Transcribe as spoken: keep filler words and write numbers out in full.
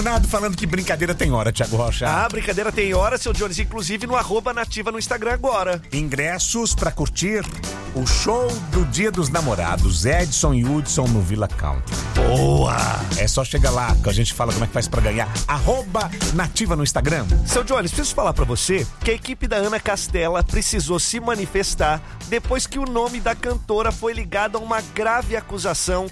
Leonardo falando que brincadeira tem hora, Thiago Rocha. Ah, brincadeira tem hora, seu Jones, inclusive no arroba nativa no Instagram agora. Ingressos pra curtir o show do Dia dos Namorados, Edson e Hudson no Villa Country. Boa! É só chegar lá que a gente fala como é que faz pra ganhar. Arroba nativa no Instagram. Seu Jones, preciso falar pra você que a equipe da Ana Castela precisou se manifestar depois que o nome da cantora foi ligado a uma grave acusação